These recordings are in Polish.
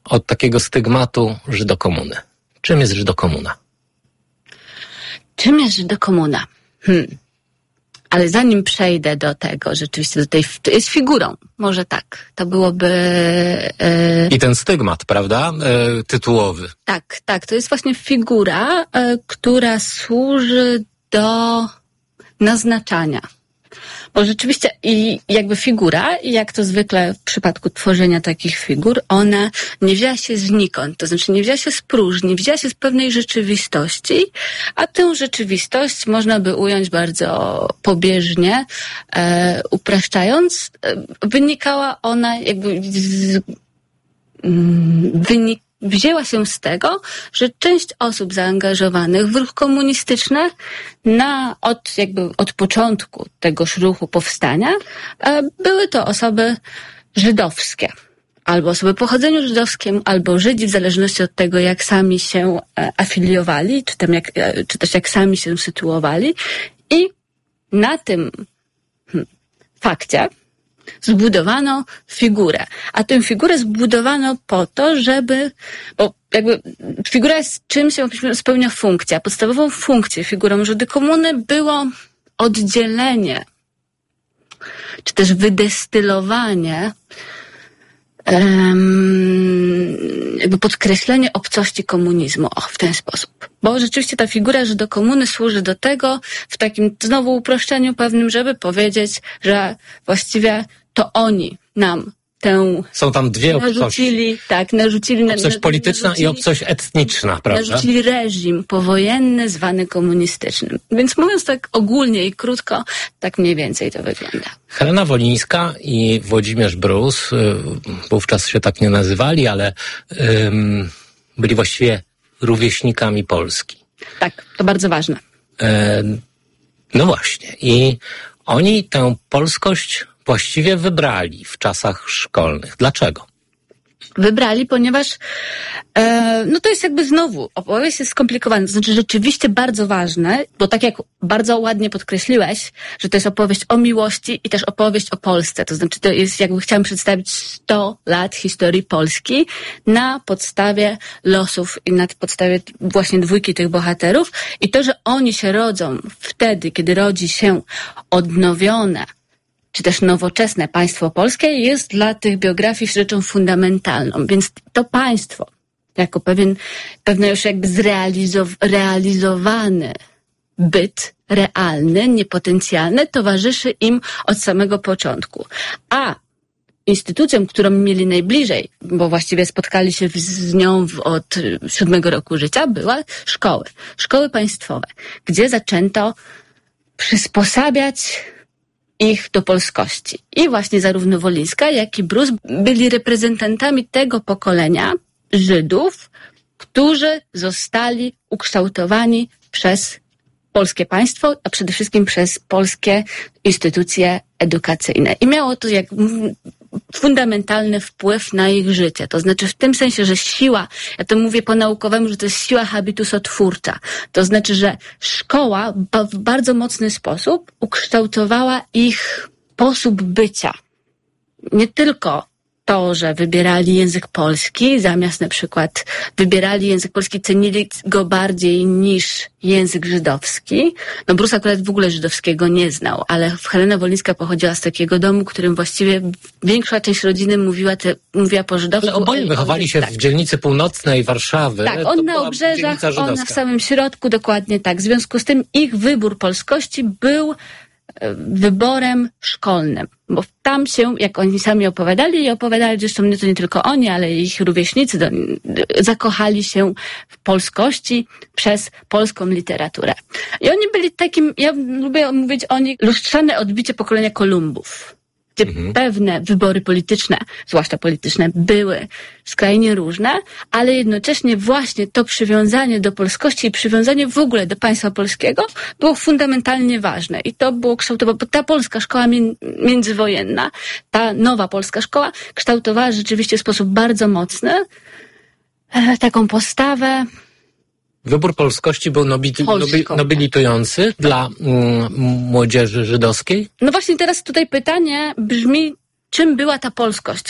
od takiego stygmatu Żydokomuny. Czym jest Żydokomuna? Czym jest Żydokomuna? Ale zanim przejdę do tego, rzeczywiście to jest figurą. Może tak. To byłoby... I ten stygmat, prawda? Tytułowy. Tak. To jest właśnie figura, która służy do naznaczania. Bo rzeczywiście i jakby figura, jak to zwykle w przypadku tworzenia takich figur, ona nie wzięła się znikąd, to znaczy nie wzięła się z próżni, wzięła się z pewnej rzeczywistości, a tę rzeczywistość można by ująć bardzo pobieżnie, upraszczając, wynikała ona jakby wzięła się z tego, że część osób zaangażowanych w ruch komunistyczny od początku tegoż ruchu powstania były to osoby żydowskie. Albo osoby o pochodzeniu żydowskim, albo Żydzi, w zależności od tego, jak sami się afiliowali, czy też jak sami się sytuowali. I na tym fakcie zbudowano figurę. A tę figurę zbudowano po to, bo jakby figura jest czymś, spełnia funkcję. A podstawową funkcją figurą Żydokomuny było oddzielenie, czy też wydestylowanie, jakby podkreślenie obcości komunizmu. W ten sposób. Bo rzeczywiście ta figura Żydokomuny służy do tego, w takim znowu uproszczeniu pewnym, żeby powiedzieć, że właściwie to oni nam tę... Są tam dwie obcości. Narzucili obcość polityczna i obcość etniczna, prawda? Narzucili reżim powojenny zwany komunistycznym. Więc mówiąc tak ogólnie i krótko, tak mniej więcej to wygląda. Helena Wolińska i Włodzimierz Brus, wówczas się tak nie nazywali, ale byli właściwie rówieśnikami Polski. Tak, to bardzo ważne. No właśnie. I oni tę polskość właściwie wybrali w czasach szkolnych. Dlaczego? Wybrali, ponieważ to jest jakby znowu, opowieść jest skomplikowana, to znaczy rzeczywiście bardzo ważne, bo tak jak bardzo ładnie podkreśliłeś, że to jest opowieść o miłości i też opowieść o Polsce, to znaczy to jest jakby chciałam przedstawić 100 lat historii Polski na podstawie losów i na podstawie właśnie dwójki tych bohaterów i to, że oni się rodzą wtedy, kiedy rodzi się odnowione czy też nowoczesne państwo polskie jest dla tych biografii rzeczą fundamentalną. Więc to państwo, jako pewne już jakby zrealizowany byt realny, niepotencjalny, towarzyszy im od samego początku. A instytucją, którą mieli najbliżej, bo właściwie spotkali się z nią od 7 roku życia, były szkoły państwowe, gdzie zaczęto przysposabiać ich do polskości. I właśnie zarówno Wolińska, jak i Brus byli reprezentantami tego pokolenia Żydów, którzy zostali ukształtowani przez polskie państwo, a przede wszystkim przez polskie instytucje edukacyjne. I miało to jak fundamentalny wpływ na ich życie. To znaczy w tym sensie, że siła, ja to mówię po naukowemu, że to jest siła habitusotwórcza. To znaczy, że szkoła w bardzo mocny sposób ukształtowała ich sposób bycia. Nie tylko to, że wybierali język polski, zamiast na przykład wybierali język polski, cenili go bardziej niż język żydowski. No Brus akurat w ogóle żydowskiego nie znał, ale Helena Wolińska pochodziła z takiego domu, którym właściwie większa część rodziny mówiła po żydowsku. Ale oboje wychowali się w dzielnicy północnej Warszawy. Tak, on na obrzeżach, ona w samym środku, dokładnie tak. W związku z tym ich wybór polskości był wyborem szkolnym, bo tam się, jak oni sami opowiadali, zresztą to nie tylko oni, ale ich rówieśnicy zakochali się w polskości przez polską literaturę. I oni byli takim, ja lubię mówić o nich, lustrzane odbicie pokolenia Kolumbów, gdzie pewne wybory polityczne, zwłaszcza polityczne, były skrajnie różne, ale jednocześnie właśnie to przywiązanie do polskości i przywiązanie w ogóle do państwa polskiego było fundamentalnie ważne. I to było kształtowane, bo ta polska szkoła międzywojenna, ta nowa polska szkoła kształtowała rzeczywiście w sposób bardzo mocny taką postawę. Wybór polskości był nobilitujący dla młodzieży żydowskiej? No właśnie teraz tutaj pytanie brzmi, czym była ta polskość,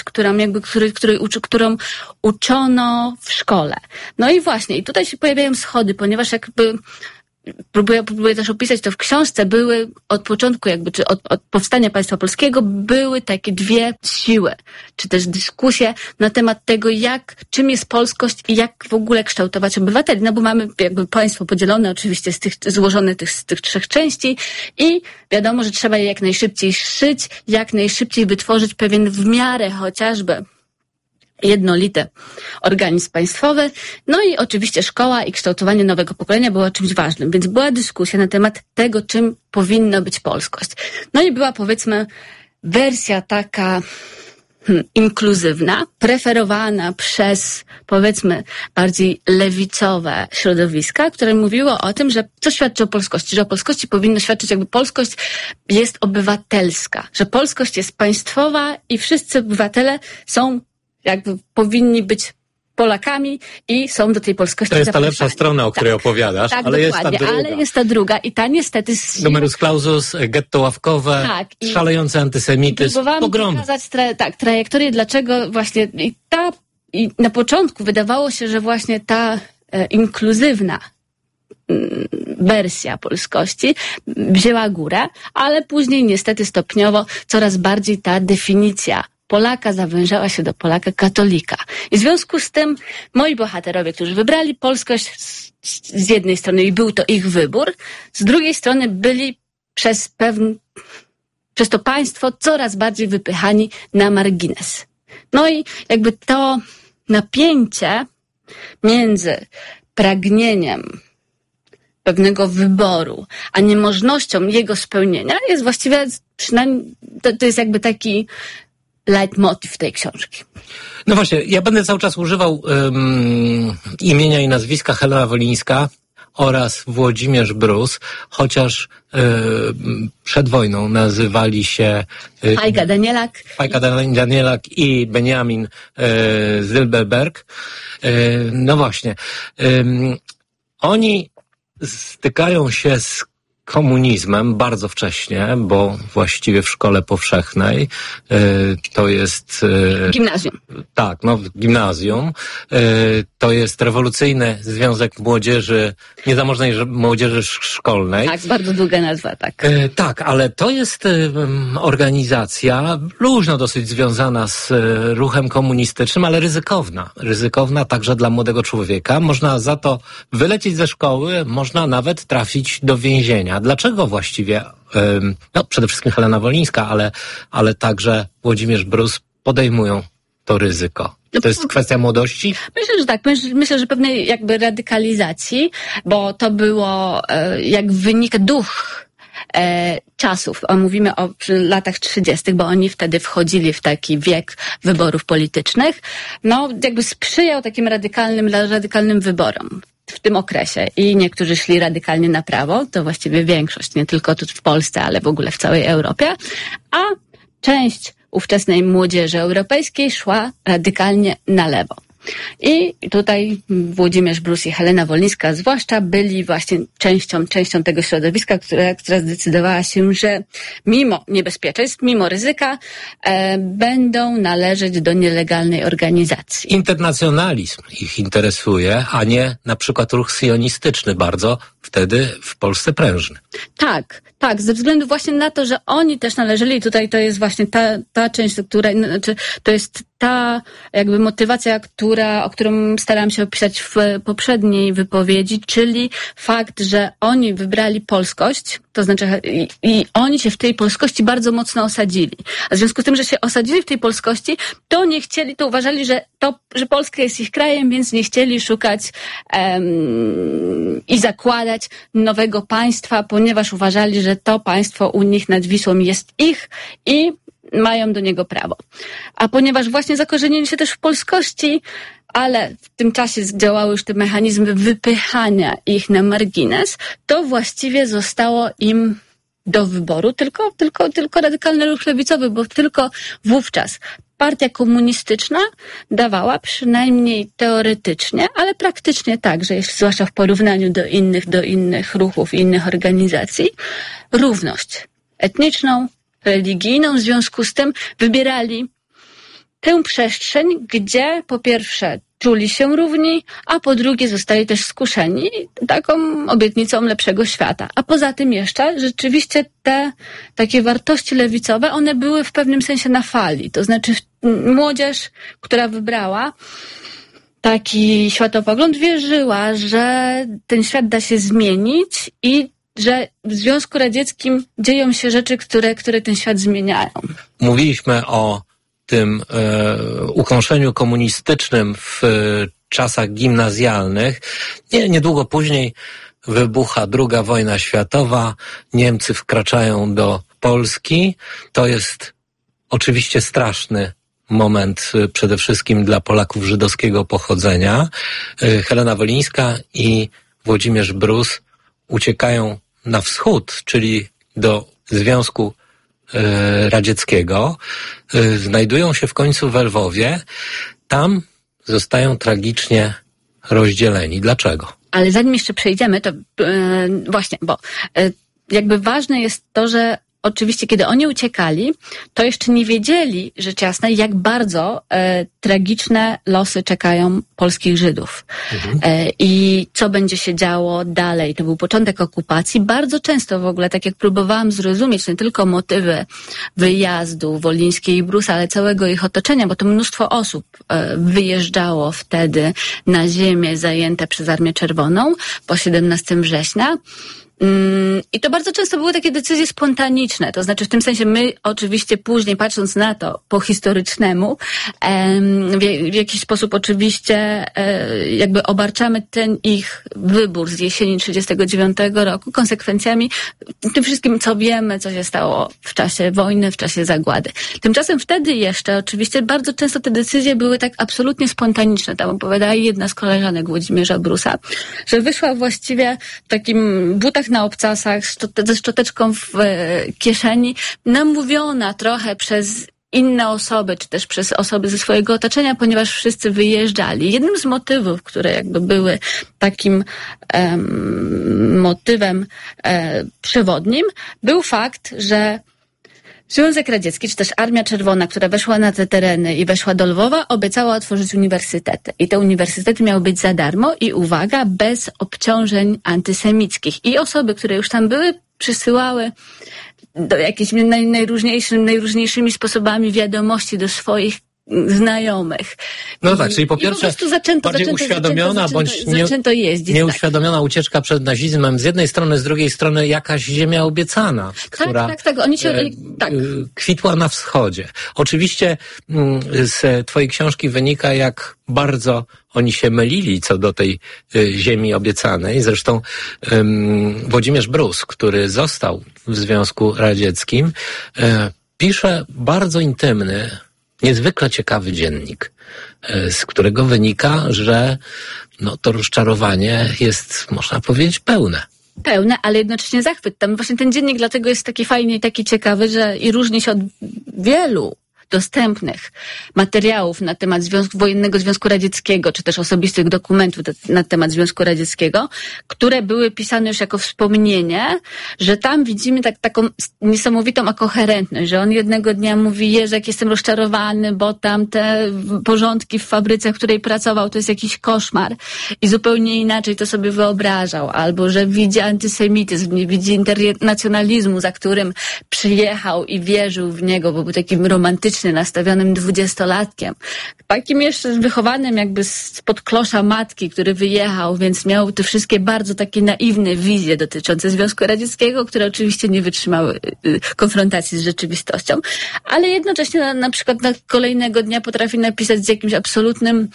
którą uczono w szkole. No i właśnie, i tutaj się pojawiają schody, ponieważ jakby próbuję też opisać to w książce, były od początku czy od powstania państwa polskiego były takie dwie siły, czy też dyskusje na temat tego, czym jest polskość i jak w ogóle kształtować obywateli. No bo mamy jakby państwo podzielone oczywiście złożone z tych trzech części i wiadomo, że trzeba je jak najszybciej szyć, jak najszybciej wytworzyć pewien w miarę chociażby jednolity organizm państwowy. No i oczywiście szkoła i kształtowanie nowego pokolenia było czymś ważnym, więc była dyskusja na temat tego, czym powinna być polskość. No i była, powiedzmy, wersja taka inkluzywna, preferowana przez, powiedzmy, bardziej lewicowe środowiska, które mówiło o tym, że co świadczy o polskości, że o polskości powinno świadczyć jakby polskość jest obywatelska, że polskość jest państwowa i wszyscy obywatele są jakby powinni być Polakami i są do tej polskości To jest ta zapraszani. lepsza strona, o której opowiadasz, tak, ale dokładnie, jest ta druga i ta niestety numerus clausus, getto ławkowe, szalejący antysemityzm, pogromy. Pokazać trajektorię, dlaczego właśnie i na początku wydawało się, że właśnie ta inkluzywna wersja polskości wzięła górę, ale później niestety stopniowo coraz bardziej ta definicja Polaka zawężała się do Polaka katolika. I w związku z tym moi bohaterowie, którzy wybrali polskość z jednej strony i był to ich wybór, z drugiej strony byli przez to państwo coraz bardziej wypychani na margines. No i jakby to napięcie między pragnieniem pewnego wyboru, a niemożnością jego spełnienia jest właściwie przynajmniej, to jest jakby taki leitmotiv tej książki. No właśnie, ja będę cały czas używał imienia i nazwiska Helena Wolińska oraz Włodzimierz Brus, chociaż przed wojną nazywali się Fajka Danielak i Benjamin Zylberberg. No właśnie, oni stykają się z komunizmem bardzo wcześnie, bo właściwie w szkole powszechnej to jest... Gimnazjum. Tak, w gimnazjum. To jest rewolucyjny Związek Młodzieży, Niezamożnej Młodzieży Szkolnej. Tak, bardzo długa nazwa, tak. Tak, ale to jest organizacja luźno dosyć związana z ruchem komunistycznym, ale ryzykowna. Ryzykowna także dla młodego człowieka. Można za to wylecieć ze szkoły, można nawet trafić do więzienia. Dlaczego właściwie, przede wszystkim Helena Wolińska, ale także Włodzimierz Brus podejmują to ryzyko? To jest kwestia młodości? Myślę, że tak. Myślę, że pewnej jakby radykalizacji, bo to było, jak wynika duch czasów, a mówimy o latach 30., bo oni wtedy wchodzili w taki wiek wyborów politycznych, jakby sprzyjał takim radykalnym wyborom w tym okresie i niektórzy szli radykalnie na prawo, to właściwie większość, nie tylko tu w Polsce, ale w ogóle w całej Europie, a część ówczesnej młodzieży europejskiej szła radykalnie na lewo. I tutaj Włodzimierz Brus i Helena Wolińska zwłaszcza byli właśnie częścią tego środowiska, która zdecydowała się, że mimo niebezpieczeństw, mimo ryzyka będą należeć do nielegalnej organizacji. Internacjonalizm ich interesuje, a nie na przykład ruch sionistyczny, bardzo wtedy w Polsce prężny. Tak, ze względu właśnie na to, że oni też należeli, tutaj to jest właśnie ta część, to jest ta jakby motywacja, o którą starałam się opisać w poprzedniej wypowiedzi, czyli fakt, że oni wybrali polskość, to znaczy i oni się w tej polskości bardzo mocno osadzili. A w związku z tym, że się osadzili w tej polskości, to nie chcieli, to uważali, że Polska jest ich krajem, więc nie chcieli szukać i zakładać nowego państwa, ponieważ uważali, że to państwo u nich nad Wisłą jest ich i mają do niego prawo. A ponieważ właśnie zakorzenili się też w polskości, ale w tym czasie działały już te mechanizmy wypychania ich na margines, to właściwie zostało im do wyboru tylko radykalny ruch lewicowy, bo tylko wówczas partia komunistyczna dawała przynajmniej teoretycznie, ale praktycznie także, zwłaszcza w porównaniu do innych ruchów i innych organizacji, równość etniczną, religijną, w związku z tym wybierali tę przestrzeń, gdzie po pierwsze czuli się równi, a po drugie zostali też skuszeni taką obietnicą lepszego świata. A poza tym jeszcze rzeczywiście te takie wartości lewicowe, one były w pewnym sensie na fali. To znaczy młodzież, która wybrała taki światopogląd, wierzyła, że ten świat da się zmienić i że w Związku Radzieckim dzieją się rzeczy, które ten świat zmieniają. Mówiliśmy o tym ukąszeniu komunistycznym w czasach gimnazjalnych. Niedługo później wybucha II wojna światowa, Niemcy wkraczają do Polski. To jest oczywiście straszny moment przede wszystkim dla Polaków żydowskiego pochodzenia. Helena Wolińska i Włodzimierz Brus uciekają na wschód, czyli do Związku Radzieckiego. Znajdują się w końcu we Lwowie. Tam zostają tragicznie rozdzieleni. Dlaczego? Ale zanim jeszcze przejdziemy, to właśnie, bo jakby ważne jest to, że oczywiście, kiedy oni uciekali, to jeszcze nie wiedzieli, rzecz jasna, jak bardzo tragiczne losy czekają polskich Żydów. I co będzie się działo dalej. To był początek okupacji. Bardzo często w ogóle, tak jak próbowałam zrozumieć nie tylko motywy wyjazdu Wolińskiej i Brusa, ale całego ich otoczenia, bo to mnóstwo osób wyjeżdżało wtedy na ziemię zajęte przez Armię Czerwoną po 17 września. I to bardzo często były takie decyzje spontaniczne, to znaczy w tym sensie my oczywiście później, patrząc na to po historycznemu, w jakiś sposób oczywiście jakby obarczamy ten ich wybór z jesieni 1939 roku konsekwencjami, tym wszystkim, co wiemy, co się stało w czasie wojny, w czasie zagłady. Tymczasem wtedy jeszcze oczywiście bardzo często te decyzje były tak absolutnie spontaniczne. Tam opowiadała jedna z koleżanek Włodzimierza Brusa, że wyszła właściwie w takim butach na obcasach, ze szczoteczką w kieszeni, namówiona trochę przez inne osoby, czy też przez osoby ze swojego otoczenia, ponieważ wszyscy wyjeżdżali. Jednym z motywów, które jakby były takim motywem przewodnim, był fakt, że Związek Radziecki, czy też Armia Czerwona, która weszła na te tereny i weszła do Lwowa, obiecała otworzyć uniwersytety. I te uniwersytety miały być za darmo i uwaga, bez obciążeń antysemickich. I osoby, które już tam były, przysyłały do jakichś najróżniejszymi sposobami wiadomości do swoich znajomych. No tak, czyli po pierwsze bardziej uświadomiona bądź nieuświadomiona ucieczka przed nazizmem z jednej strony, z drugiej strony jakaś ziemia obiecana, która Oni się, kwitła na wschodzie. Oczywiście z twojej książki wynika, jak bardzo oni się mylili co do tej ziemi obiecanej. Zresztą Włodzimierz Brus, który został w Związku Radzieckim, pisze bardzo intymny, niezwykle ciekawy dziennik, z którego wynika, że to rozczarowanie jest, można powiedzieć, pełne, ale jednocześnie zachwyt. Tam właśnie ten dziennik dlatego jest taki fajny i taki ciekawy, że i różni się od wielu dostępnych materiałów na temat wojennego Związku Radzieckiego, czy też osobistych dokumentów na temat Związku Radzieckiego, które były pisane już jako wspomnienie, że tam widzimy taką niesamowitą koherentność, że on jednego dnia mówi: Jezu, jak jestem rozczarowany, bo tam te porządki w fabryce, w której pracował, to jest jakiś koszmar i zupełnie inaczej to sobie wyobrażał, albo że widzi antysemityzm, nie widzi internacjonalizmu, za którym przyjechał i wierzył w niego, bo był takim romantycznym, nastawionym 20-latkiem. Takim jeszcze wychowanym jakby spod klosza matki, który wyjechał, więc miał te wszystkie bardzo takie naiwne wizje dotyczące Związku Radzieckiego, które oczywiście nie wytrzymały konfrontacji z rzeczywistością, ale jednocześnie na przykład na kolejnego dnia potrafi napisać z jakimś absolutnym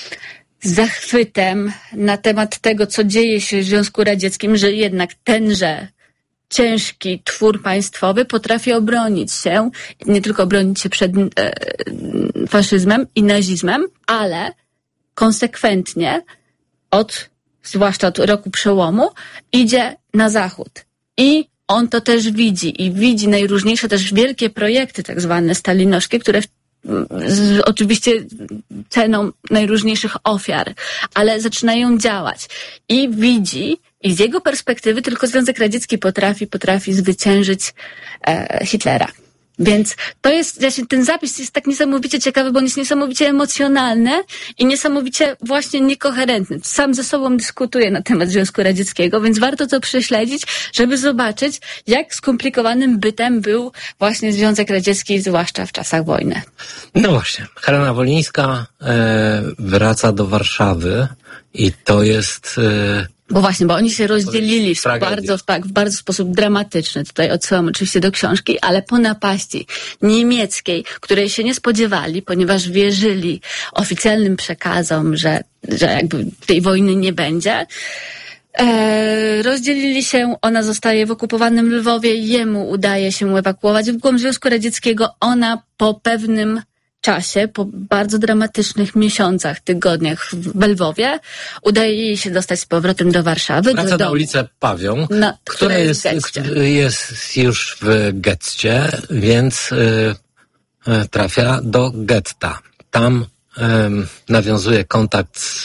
zachwytem na temat tego, co dzieje się w Związku Radzieckim, że jednak tenże ciężki twór państwowy potrafi obronić się, nie tylko obronić się przed faszyzmem i nazizmem, ale konsekwentnie zwłaszcza od roku przełomu, idzie na zachód. I on to też widzi i widzi najróżniejsze też wielkie projekty tak zwane stalinowskie, które oczywiście ceną najróżniejszych ofiar, ale zaczynają działać. I widzi, i z jego perspektywy tylko Związek Radziecki potrafi zwyciężyć Hitlera. Więc to jest, właśnie ten zapis jest tak niesamowicie ciekawy, bo on jest niesamowicie emocjonalny i niesamowicie właśnie niekoherentny. Sam ze sobą dyskutuje na temat Związku Radzieckiego, więc warto to prześledzić, żeby zobaczyć, jak skomplikowanym bytem był właśnie Związek Radziecki, zwłaszcza w czasach wojny. No właśnie, Helena Wolińska wraca do Warszawy i to jest... Bo oni się rozdzielili w bardzo sposób dramatyczny. Tutaj odsyłam oczywiście do książki, ale po napaści niemieckiej, której się nie spodziewali, ponieważ wierzyli oficjalnym przekazom, że jakby tej wojny nie będzie. Rozdzielili się, ona zostaje w okupowanym Lwowie, jemu udaje się ewakuować w głąb Związku Radzieckiego, ona po pewnym czasie, po bardzo dramatycznych miesiącach, tygodniach w Lwowie, udaje jej się dostać z powrotem do Warszawy. Wraca na ulicę Pawią, która jest już w getcie, więc trafia do getta. Tam nawiązuje kontakt z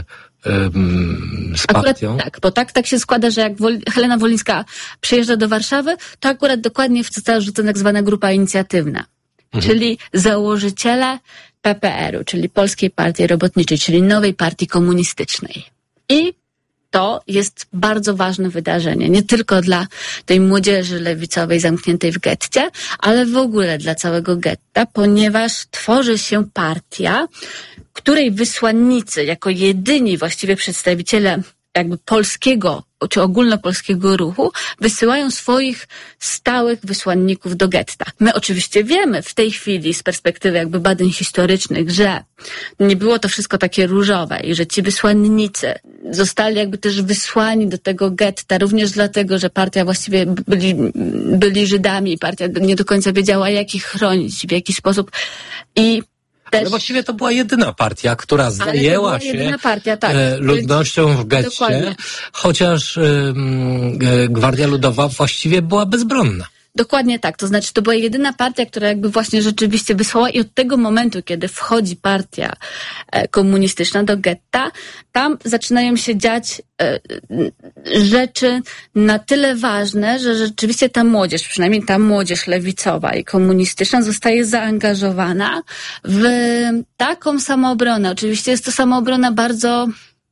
partią. Tak, bo tak się składa, że jak Helena Wolińska przyjeżdża do Warszawy, to akurat dokładnie została rzucona tak zwana grupa inicjatywna. Czyli założyciele PPR-u, czyli Polskiej Partii Robotniczej, czyli nowej partii komunistycznej. I to jest bardzo ważne wydarzenie, nie tylko dla tej młodzieży lewicowej zamkniętej w getcie, ale w ogóle dla całego getta, ponieważ tworzy się partia, której wysłannicy, jako jedyni właściwie przedstawiciele jakby polskiego czy ogólnopolskiego ruchu, wysyłają swoich stałych wysłanników do getta. My oczywiście wiemy w tej chwili z perspektywy jakby badań historycznych, że nie było to wszystko takie różowe i że ci wysłannicy zostali jakby też wysłani do tego getta również dlatego, że partia właściwie byli Żydami i partia nie do końca wiedziała, jak ich chronić, w jaki sposób. Ale właściwie to była jedyna partia, która zajęła się ludnością w getcie, dokładnie. Chociaż Gwardia Ludowa właściwie była bezbronna. Dokładnie tak, to znaczy to była jedyna partia, która jakby właśnie rzeczywiście wysłała i od tego momentu, kiedy wchodzi partia komunistyczna do getta, tam zaczynają się dziać rzeczy na tyle ważne, że rzeczywiście ta młodzież, przynajmniej ta młodzież lewicowa i komunistyczna zostaje zaangażowana w taką samoobronę. Oczywiście jest to samoobrona bardzo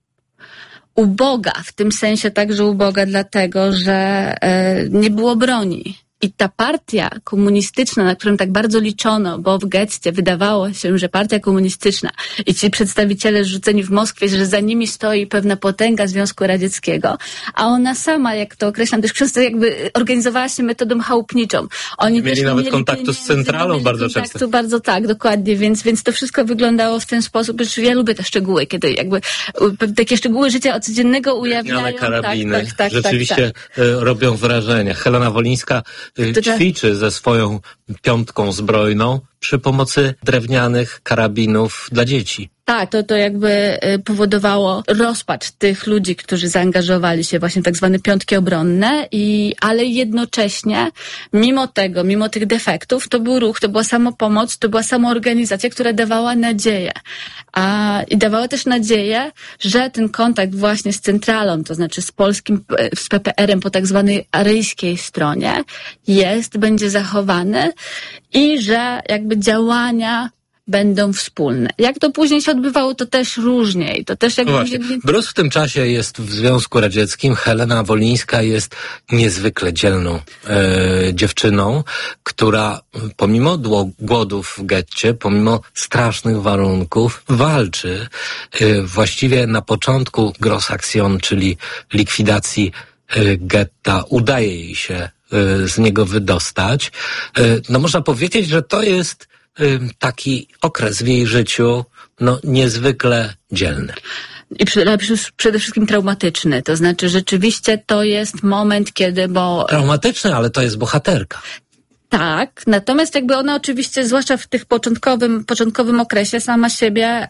uboga, w tym sensie także uboga dlatego, że nie było broni. I ta partia komunistyczna, na którą tak bardzo liczono, bo w getcie wydawało się, że partia komunistyczna i ci przedstawiciele rzuceni w Moskwie, że za nimi stoi pewna potęga Związku Radzieckiego, a ona sama, jak to określam też w książce, jakby organizowała się metodą chałupniczą. Oni mieli też nawet kontaktu z centralą bardzo często. Bardzo tak, dokładnie, więc to wszystko wyglądało w ten sposób, że ja lubię te szczegóły, kiedy jakby takie szczegóły życia codziennego ujawniają. Karabiny rzeczywiście robią wrażenie. Helena Wolińska ćwiczy ze swoją piątką zbrojną przy pomocy drewnianych karabinów dla dzieci. Tak, to jakby powodowało rozpacz tych ludzi, którzy zaangażowali się właśnie w tak zwane piątki obronne, ale jednocześnie mimo tych defektów, to był ruch, to była samopomoc, to była samoorganizacja, która dawała nadzieję. I dawała też nadzieję, że ten kontakt właśnie z centralą, to znaczy z PPR-em po tak zwanej aryjskiej stronie będzie zachowany i że jakby działania będą wspólne. Jak to później się odbywało, to też różnie. I to też jakby... Właśnie. Brus w tym czasie jest w Związku Radzieckim. Helena Wolińska jest niezwykle dzielną dziewczyną, która pomimo głodów w getcie, pomimo strasznych warunków, walczy. Właściwie na początku Grossaktion, czyli likwidacji getta, udaje jej się z niego wydostać. No można powiedzieć, że to jest taki okres w jej życiu, niezwykle dzielny. I przede wszystkim traumatyczny. To znaczy rzeczywiście to jest moment, kiedy... Traumatyczny, ale to jest bohaterka. Tak, natomiast jakby ona oczywiście, zwłaszcza w tych początkowym okresie, sama siebie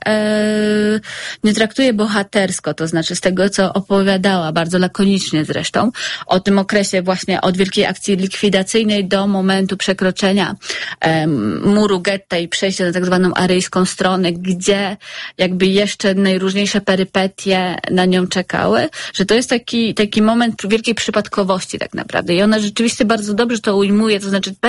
nie traktuje bohatersko, to znaczy z tego, co opowiadała, bardzo lakonicznie zresztą, o tym okresie właśnie od wielkiej akcji likwidacyjnej do momentu przekroczenia muru getta i przejścia na tak zwaną aryjską stronę, gdzie jakby jeszcze najróżniejsze perypetie na nią czekały, że to jest taki moment wielkiej przypadkowości tak naprawdę. I ona rzeczywiście bardzo dobrze to ujmuje, to znaczy bez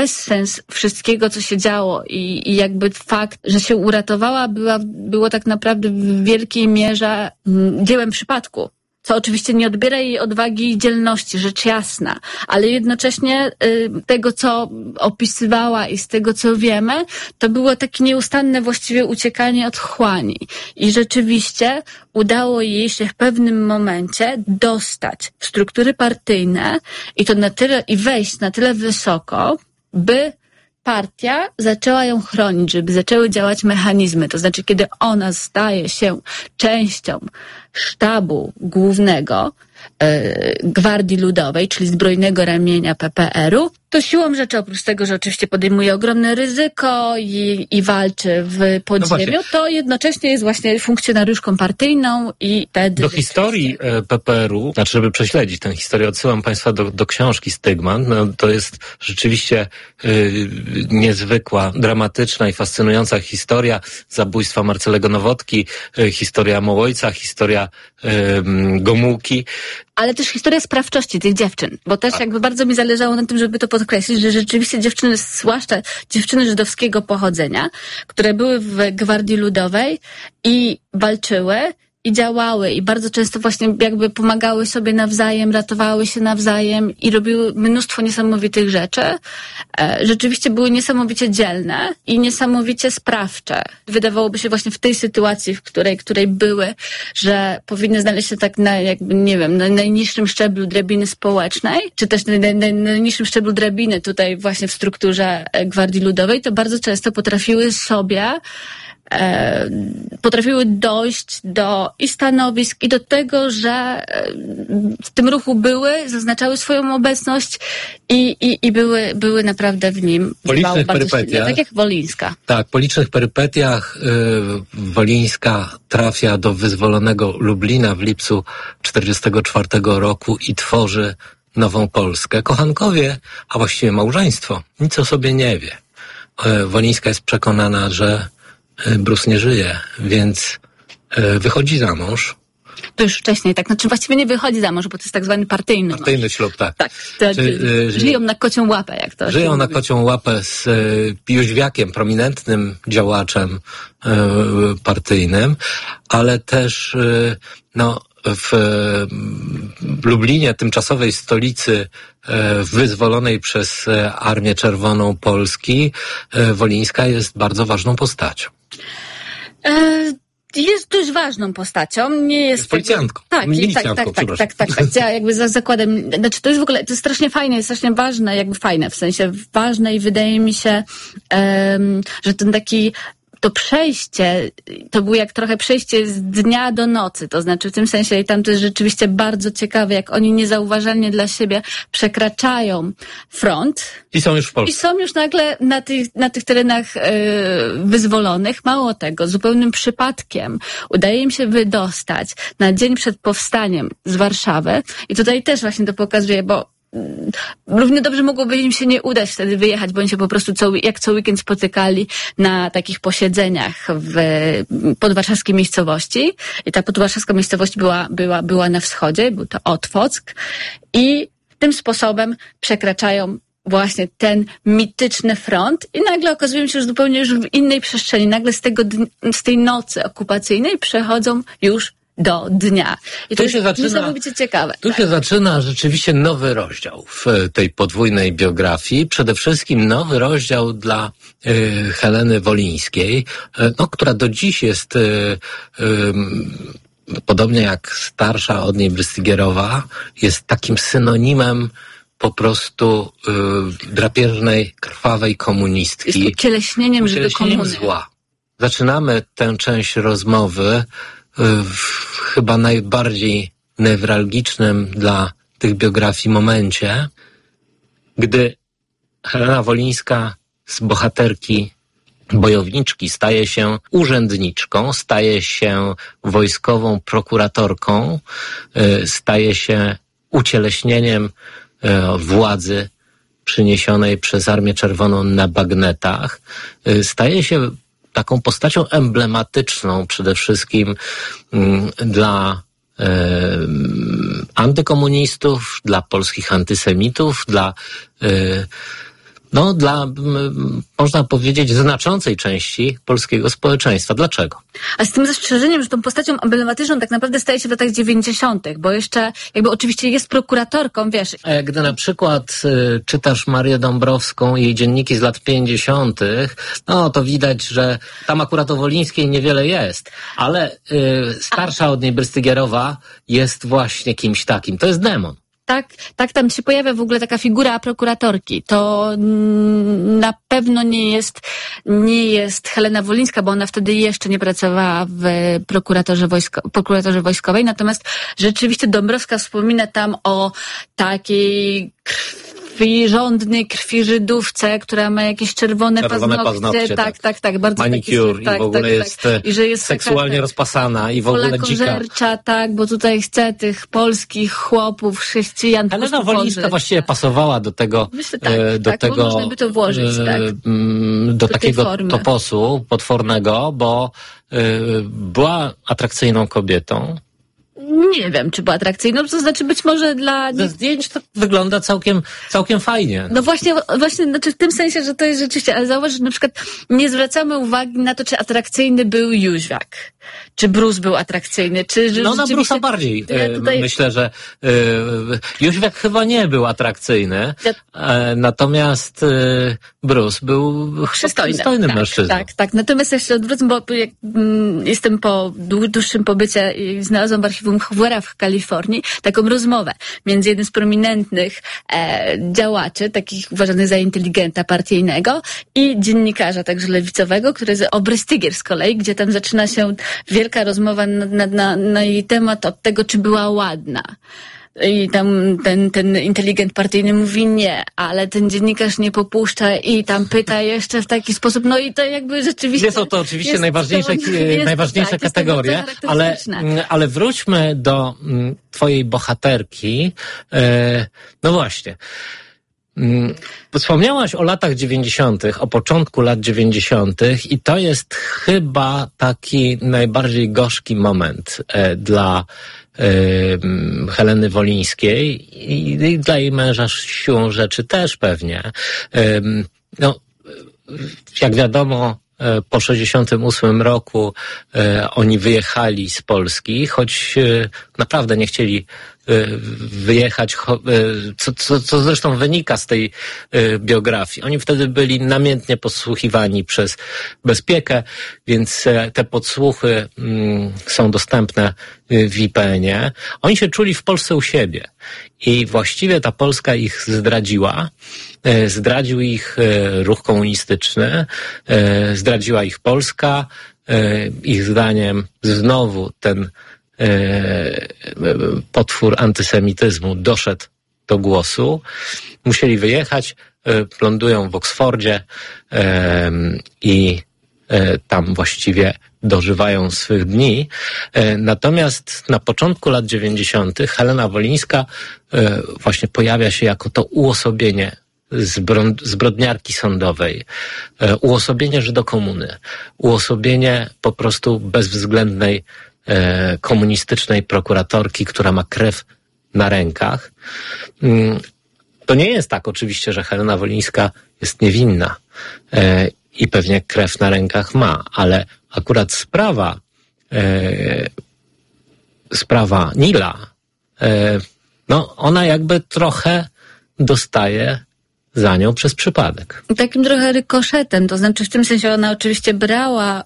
bezsens wszystkiego, co się działo i jakby fakt, że się uratowała, było tak naprawdę w wielkiej mierze dziełem przypadku. Co oczywiście nie odbiera jej odwagi i dzielności, rzecz jasna, ale jednocześnie tego, co opisywała i z tego, co wiemy, to było takie nieustanne właściwie uciekanie od chłani. I rzeczywiście udało jej się w pewnym momencie dostać w struktury partyjne i to na tyle, i wejść na tyle wysoko, by partia zaczęła ją chronić, żeby zaczęły działać mechanizmy. To znaczy, kiedy ona staje się częścią sztabu głównego Gwardii Ludowej, czyli zbrojnego ramienia PPR-u, to siłą rzeczy, oprócz tego, że oczywiście podejmuje ogromne ryzyko i walczy w podziemiu, to jednocześnie jest właśnie funkcjonariuszką partyjną i wtedy... Do historii PPR-u, znaczy żeby prześledzić tę historię, odsyłam Państwa do książki Stygmat. No, to jest rzeczywiście niezwykła, dramatyczna i fascynująca historia zabójstwa Marcelego Nowotki, historia Mołojca, historia Gomułki. Ale też historia sprawczości tych dziewczyn, bo też jakby bardzo mi zależało na tym, żeby to podkreślić, że rzeczywiście dziewczyny, zwłaszcza dziewczyny żydowskiego pochodzenia, które były w Gwardii Ludowej i walczyły i działały i bardzo często właśnie jakby pomagały sobie nawzajem, ratowały się nawzajem i robiły mnóstwo niesamowitych rzeczy. Rzeczywiście były niesamowicie dzielne i niesamowicie sprawcze. Wydawałoby się właśnie w tej sytuacji, w której były, że powinny znaleźć się tak na jakby, nie wiem, na najniższym szczeblu drabiny społecznej, czy też na najniższym szczeblu drabiny tutaj właśnie w strukturze Gwardii Ludowej, to bardzo często potrafiły dojść do i stanowisk, i do tego, że w tym ruchu zaznaczały swoją obecność i były naprawdę w nim po licznych perypetiach, tak jak Wolińska. Tak, po licznych perypetiach Wolińska trafia do wyzwolonego Lublina w lipcu 1944 roku i tworzy nową Polskę. Kochankowie, a właściwie małżeństwo, nic o sobie nie wie. Wolińska jest przekonana, że Brus nie żyje, więc wychodzi za mąż. To już wcześniej, tak. Znaczy właściwie nie wychodzi za mąż, bo to jest tak zwany partyjny ślub, tak. Tak. Żyją na kocią łapę, jak to żyją na kocią łapę z Jóźwiakiem, prominentnym działaczem partyjnym, ale też w Lublinie, tymczasowej stolicy wyzwolonej przez Armię Czerwoną Polski, Wolińska jest bardzo ważną postacią. Jest dość ważną postacią, nie jest policjantką. Tak. Ja jakby za zakładem, znaczy to jest w ogóle, to jest strasznie fajne, jest strasznie ważne, jakby fajne, w sensie ważne i wydaje mi się, że ten taki to przejście, to było jak trochę przejście z dnia do nocy, to znaczy w tym sensie i tam to jest rzeczywiście bardzo ciekawe, jak oni niezauważalnie dla siebie przekraczają front. I są już w Polsce. I są już nagle na tych terenach wyzwolonych. Mało tego, zupełnym przypadkiem udaje im się wydostać na dzień przed powstaniem z Warszawy i tutaj też właśnie to pokazuje, bo równie dobrze mogłoby im się nie udać wtedy wyjechać, bo oni się po prostu co weekend spotykali na takich posiedzeniach w podwarszawskiej miejscowości i ta podwarszawska miejscowość była na wschodzie, był to Otwock i tym sposobem przekraczają właśnie ten mityczny front i nagle okazują się, że zupełnie już w innej przestrzeni, nagle z tej nocy okupacyjnej przechodzą już do dnia. I to jest niesamowicie ciekawe. Tu się zaczyna rzeczywiście nowy rozdział w tej podwójnej biografii. Przede wszystkim nowy rozdział dla Heleny Wolińskiej, która do dziś jest podobnie jak starsza od niej Brystygierowa, jest takim synonimem po prostu drapieżnej, krwawej komunistki. Jest ucieleśnieniem komuny. Zła. Zaczynamy tę część rozmowy w chyba najbardziej newralgicznym dla tych biografii momencie, gdy Helena Wolińska z bohaterki bojowniczki staje się urzędniczką, staje się wojskową prokuratorką, staje się ucieleśnieniem władzy przyniesionej przez Armię Czerwoną na bagnetach, staje się taką postacią emblematyczną przede wszystkim dla antykomunistów, dla polskich antysemitów, dla dla, można powiedzieć, znaczącej części polskiego społeczeństwa. Dlaczego? A z tym zastrzeżeniem, że tą postacią emblematyczną tak naprawdę staje się w latach 90., bo jeszcze jakby oczywiście jest prokuratorką, wiesz. Gdy na przykład czytasz Marię Dąbrowską, jej dzienniki z lat 50., to widać, że tam akurat o Wolińskiej niewiele jest, ale starsza od niej Brystygierowa jest właśnie kimś takim. To jest demon. Tak, tam się pojawia w ogóle taka figura prokuratorki. To na pewno nie jest Helena Wolińska, bo ona wtedy jeszcze nie pracowała w prokuraturze wojskowej. Natomiast rzeczywiście Dąbrowska wspomina tam o takiej żądnej krwi Żydówce, która ma jakieś czerwone paznokcie. Tak. Bardzo manicure i w ogóle jest seksualnie rozpasana i w ogóle dzika. Tak, bo tutaj chce tych polskich chłopów, chrześcijan. Helena Wolińska właściwie pasowała do tego, myślę, tego można by to włożyć, do takiego toposu potwornego, bo była atrakcyjną kobietą. Nie wiem, czy była atrakcyjna, to znaczy być może dla... Ze zdjęć to wygląda całkiem fajnie. No właśnie, znaczy w tym sensie, że to jest rzeczywiście, ale zauważ, że na przykład nie zwracamy uwagi na to, czy atrakcyjny był Jóźwiak, czy Brus był atrakcyjny, czy... Na Brusa bardziej. Myślę, że Jóźwiak chyba nie był atrakcyjny, natomiast Brus był przystojnym mężczyzną. Tak. Natomiast jeszcze odwrócę, bo jak jestem po dłuższym pobycie i znalazłam w archiwum Hoovera w Kalifornii taką rozmowę między jednym z prominentnych działaczy, takich uważanych za inteligenta partyjnego i dziennikarza także lewicowego, który jest Brystygier z kolei, gdzie tam zaczyna się wielka rozmowa na jej temat od tego, czy była ładna. I tam ten inteligent partyjny mówi nie, ale ten dziennikarz nie popuszcza i tam pyta jeszcze w taki sposób, i to jakby rzeczywiście... Są to oczywiście najważniejsze kategorie, ale wróćmy do twojej bohaterki. No właśnie. Wspomniałaś o latach 90., o początku lat 90. i to jest chyba taki najbardziej gorzki moment dla Heleny Wolińskiej i dla jej męża siłą rzeczy też pewnie. Jak wiadomo, po 68 roku oni wyjechali z Polski, choć naprawdę nie chcieli wyjechać, co zresztą wynika z tej biografii. Oni wtedy byli namiętnie podsłuchiwani przez Bezpiekę, więc te podsłuchy są dostępne w IPN-ie. Oni się czuli w Polsce u siebie i właściwie ta Polska ich zdradziła. Zdradził ich ruch komunistyczny, zdradziła ich Polska. Ich zdaniem znowu ten potwór antysemityzmu doszedł do głosu. Musieli wyjechać, lądują w Oksfordzie i tam właściwie dożywają swych dni. Natomiast na początku lat 90. Helena Wolińska właśnie pojawia się jako to uosobienie zbrodniarki sądowej, uosobienie Żydokomuny, uosobienie po prostu bezwzględnej komunistycznej prokuratorki, która ma krew na rękach. To nie jest tak oczywiście, że Helena Wolińska jest niewinna i pewnie krew na rękach ma, ale akurat sprawa Nila, ona jakby trochę dostaje za nią przez przypadek. Takim trochę rykoszetem, to znaczy w tym sensie ona oczywiście brała,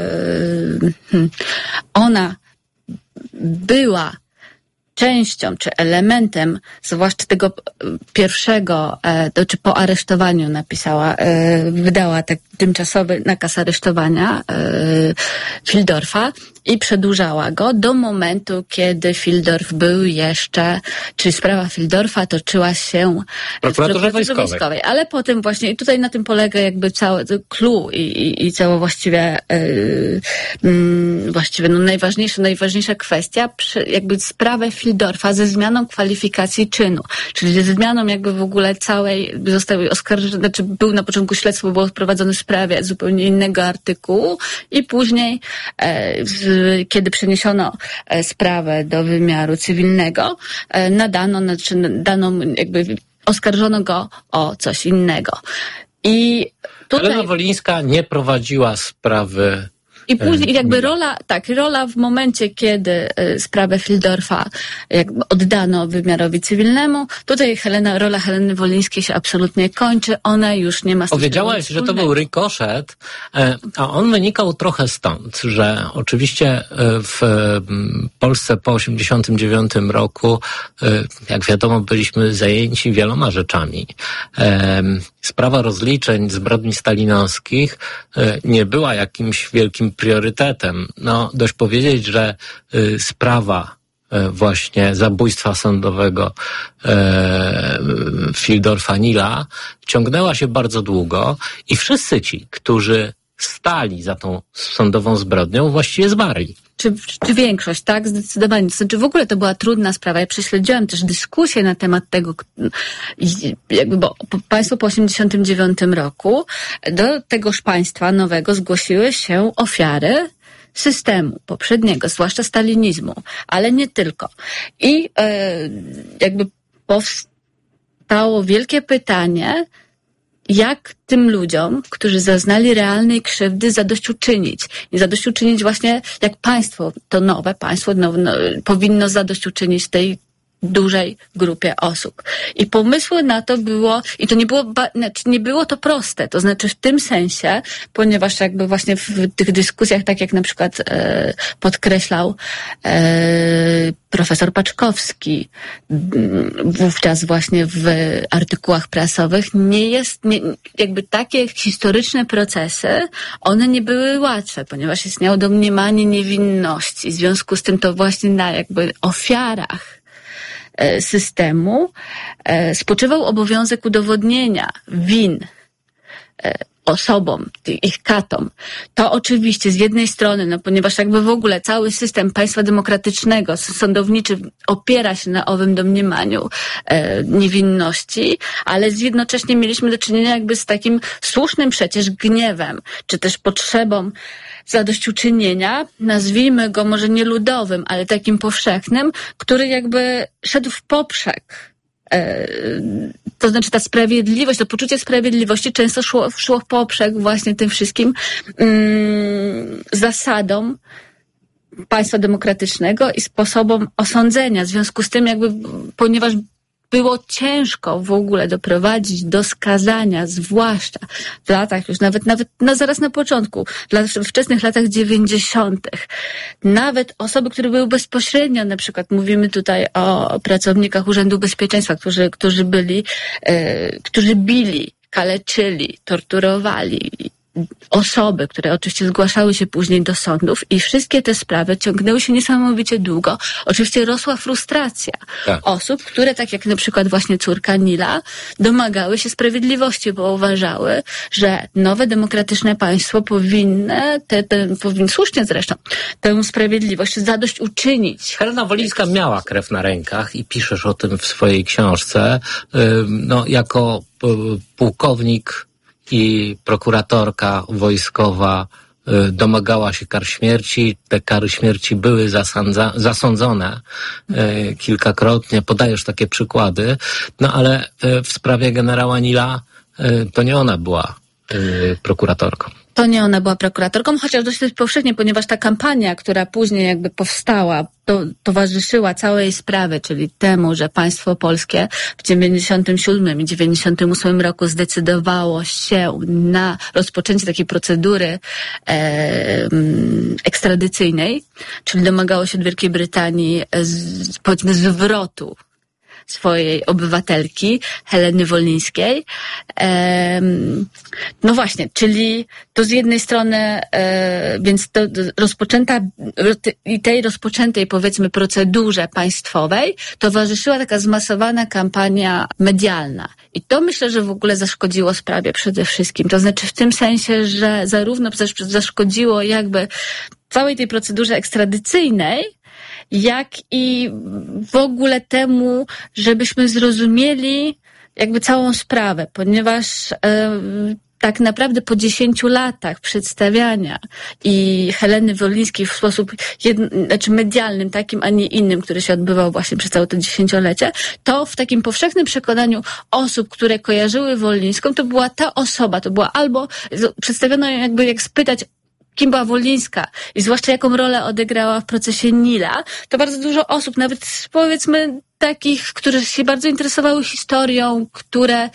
ona była częścią czy elementem, zwłaszcza tego pierwszego, czy po aresztowaniu napisała, wydała tak tymczasowy nakaz aresztowania Fildorfa i przedłużała go do momentu, kiedy Fildorf był jeszcze, czyli sprawa Fildorfa toczyła się w prokuraturze wojskowej. Ale potem właśnie, i tutaj na tym polega jakby całe clue i cała właściwie najważniejsza kwestia, jakby sprawę Fildorfa ze zmianą kwalifikacji czynu, czyli ze zmianą jakby w ogóle całej, został oskarżony, znaczy był na początku śledztwo, było prowadzone w sprawie zupełnie innego artykułu i później, kiedy przeniesiono sprawę do wymiaru cywilnego, dano jakby oskarżono go o coś innego. I tutaj... Helena Wolińska nie prowadziła sprawy. I później jakby rola w momencie, kiedy sprawę Fieldorfa jakby oddano wymiarowi cywilnemu, tutaj rola Heleny Wolińskiej się absolutnie kończy, ona już nie ma z tym Powiedziałaś, że to był rykoszet, a on wynikał trochę stąd, że oczywiście w Polsce po 1989 roku, jak wiadomo, byliśmy zajęci wieloma rzeczami. Sprawa rozliczeń zbrodni stalinowskich nie była jakimś wielkim priorytetem. No, dość powiedzieć, że sprawa właśnie zabójstwa sądowego Fieldorfa-Nila ciągnęła się bardzo długo i wszyscy ci, którzy stali za tą sądową zbrodnią, właściwie zmarli. Czy większość, tak? Zdecydowanie. To znaczy w ogóle to była trudna sprawa. Ja prześledziłam też dyskusję na temat tego, bo państwo po 1989 roku do tegoż państwa nowego zgłosiły się ofiary systemu poprzedniego, zwłaszcza stalinizmu, ale nie tylko. I powstało wielkie pytanie, jak tym ludziom, którzy zaznali realnej krzywdy, zadośćuczynić. I zadośćuczynić właśnie, jak państwo, to nowe państwo powinno zadośćuczynić tej dużej grupie osób. I pomysły na to było, i to nie było to proste, to znaczy w tym sensie, ponieważ jakby właśnie w tych dyskusjach, tak jak na przykład podkreślał profesor Paczkowski wówczas właśnie w artykułach prasowych, jakby takie historyczne procesy, one nie były łatwe, ponieważ istniało domniemanie niewinności. W związku z tym to właśnie na jakby ofiarach systemu spoczywał obowiązek udowodnienia win osobom, ich katom. To oczywiście z jednej strony, ponieważ jakby w ogóle cały system państwa demokratycznego, sądowniczy opiera się na owym domniemaniu niewinności, ale jednocześnie mieliśmy do czynienia jakby z takim słusznym przecież gniewem, czy też potrzebą zadośćuczynienia, nazwijmy go może nie ludowym, ale takim powszechnym, który jakby szedł w poprzek. To znaczy ta sprawiedliwość, to poczucie sprawiedliwości często szło w poprzek właśnie tym wszystkim zasadom państwa demokratycznego i sposobom osądzenia. W związku z tym ponieważ było ciężko w ogóle doprowadzić do skazania, zwłaszcza w latach już, nawet zaraz na początku, w wczesnych latach 90. Nawet osoby, które były bezpośrednio, na przykład mówimy tutaj o pracownikach Urzędu Bezpieczeństwa, którzy bili, kaleczyli, torturowali osoby, które oczywiście zgłaszały się później do sądów i wszystkie te sprawy ciągnęły się niesamowicie długo. Oczywiście rosła frustracja osób, które tak jak na przykład właśnie córka Nila domagały się sprawiedliwości, bo uważały, że nowe demokratyczne państwo powinny słusznie zresztą, tę sprawiedliwość zadośćuczynić. Helena Wolińska miała krew na rękach i piszesz o tym w swojej książce. Jako pułkownik i prokuratorka wojskowa domagała się kar śmierci. Te kary śmierci były zasądzone kilkakrotnie. Podajesz takie przykłady. Ale w sprawie generała Nila to nie ona była prokuratorką. To nie ona była prokuratorką, chociaż dość powszechnie, ponieważ ta kampania, która później jakby powstała, towarzyszyła całej sprawie, czyli temu, że państwo polskie w 97 i 98 roku zdecydowało się na rozpoczęcie takiej procedury ekstradycyjnej, czyli domagało się od Wielkiej Brytanii powiedzmy zwrotu swojej obywatelki, Heleny Wolińskiej. No właśnie, czyli to z jednej strony, więc to tej rozpoczętej powiedzmy procedurze państwowej towarzyszyła taka zmasowana kampania medialna. I to myślę, że w ogóle zaszkodziło sprawie przede wszystkim. To znaczy w tym sensie, że zarówno zaszkodziło jakby całej tej procedurze ekstradycyjnej, jak i w ogóle temu, żebyśmy zrozumieli jakby całą sprawę, ponieważ tak naprawdę po 10 latach przedstawiania i Heleny Wolińskiej w sposób medialnym, takim, a nie innym, który się odbywał właśnie przez całe to 10-lecie, to w takim powszechnym przekonaniu osób, które kojarzyły Wolińską, to była ta osoba, to była albo przedstawiono jakby jak spytać, kim była Wolińska i zwłaszcza jaką rolę odegrała w procesie Nila, to bardzo dużo osób, nawet powiedzmy takich, które się bardzo interesowały historią, które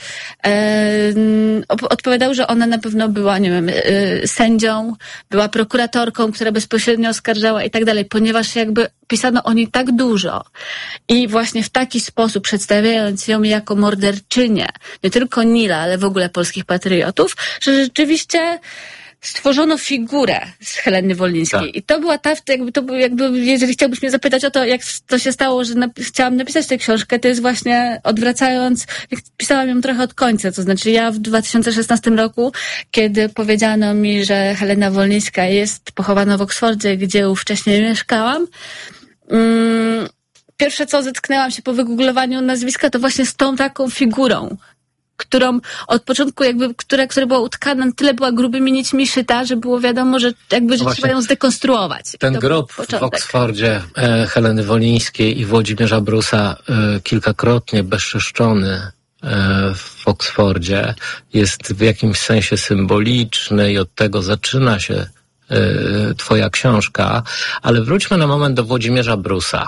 odpowiadały, że ona na pewno była, nie wiem, sędzią, była prokuratorką, która bezpośrednio oskarżała i tak dalej, ponieważ jakby pisano o niej tak dużo i właśnie w taki sposób przedstawiając ją jako morderczynię, nie tylko Nila, ale w ogóle polskich patriotów, że rzeczywiście stworzono figurę z Heleny Wolińskiej. Tak. I to była jeżeli chciałbyś mnie zapytać o to, jak to się stało, że chciałam napisać tę książkę, to jest właśnie odwracając, pisałam ją trochę od końca, to znaczy ja w 2016 roku, kiedy powiedziano mi, że Helena Wolińska jest pochowana w Oksfordzie, gdzie wcześniej mieszkałam, pierwsze co zetknęłam się po wygooglowaniu nazwiska, to właśnie z tą taką figurą, którą od początku która była utkana, tyle była grubymi nićmi szyta, że było wiadomo, że trzeba ją zdekonstruować. Ten grób w Oksfordzie Heleny Wolińskiej i Włodzimierza Brusa kilkakrotnie bezczeszczony w Oksfordzie jest w jakimś sensie symboliczny i od tego zaczyna się twoja książka, ale wróćmy na moment do Włodzimierza Brusa.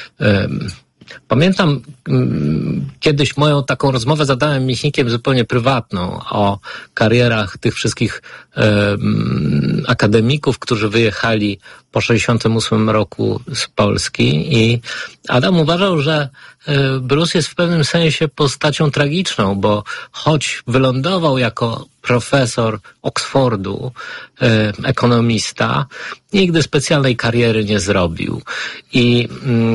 Pamiętam kiedyś moją taką rozmowę z Adamem Michnikiem zupełnie prywatną o karierach tych wszystkich akademików, którzy wyjechali po 1968 roku z Polski i Adam uważał, że Bruce jest w pewnym sensie postacią tragiczną, bo choć wylądował jako profesor Oksfordu, ekonomista, nigdy specjalnej kariery nie zrobił. I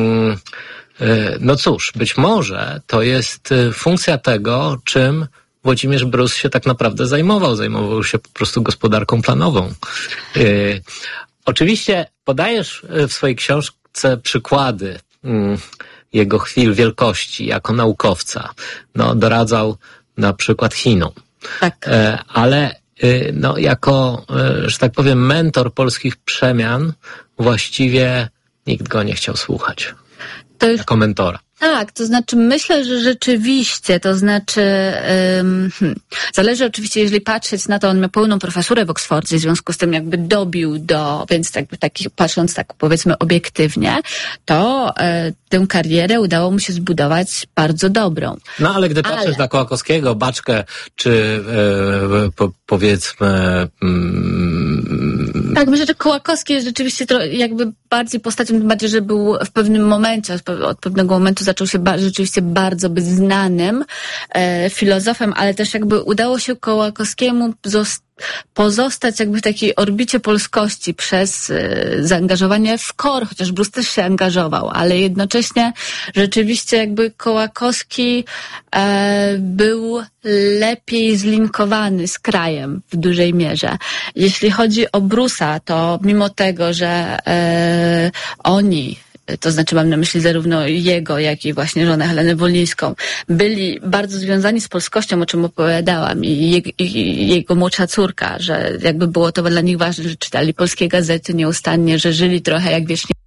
no cóż, być może to jest funkcja tego, czym Włodzimierz Bruce się tak naprawdę zajmował. Zajmował się po prostu gospodarką planową. Oczywiście podajesz w swojej książce przykłady jego chwil wielkości jako naukowca. No, doradzał na przykład Chinom. Tak. Ale no, jako, że tak powiem, mentor polskich przemian właściwie nikt go nie chciał słuchać. To już, jako mentora. Tak, to znaczy myślę, że rzeczywiście, to znaczy zależy oczywiście, jeżeli patrzeć na to, on miał pełną profesurę w Oksfordzie, w związku z tym jakby dobił więc patrząc tak powiedzmy obiektywnie, to tę karierę udało mu się zbudować bardzo dobrą. No ale gdy patrzysz na Kołakowskiego, Baczkę, czy powiedzmy... Tak, myślę, że Kołakowski jest rzeczywiście jakby bardziej postacią, tym bardziej, że był w pewnym momencie, od pewnego momentu zaczął się rzeczywiście bardzo być znanym filozofem, ale też jakby udało się Kołakowskiemu pozostać jakby w takiej orbicie polskości przez zaangażowanie w KOR, chociaż Bruce też się angażował, ale jednocześnie rzeczywiście jakby Kołakowski był lepiej zlinkowany z krajem w dużej mierze. Jeśli chodzi o Bruce'a, to mimo tego, że oni, to znaczy mam na myśli zarówno jego, jak i właśnie żonę Helenę Wolińską, byli bardzo związani z polskością, o czym opowiadałam, i jego młodsza córka, że jakby było to dla nich ważne, że czytali polskie gazety nieustannie, że żyli trochę jak wiecznie